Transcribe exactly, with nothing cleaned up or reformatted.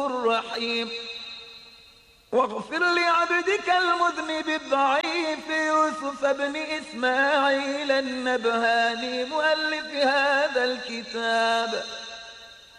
رحيم. واغفر لعبدك المذنب الضعيف يوسف بن إسماعيل النبهاني مؤلف هذا الكتاب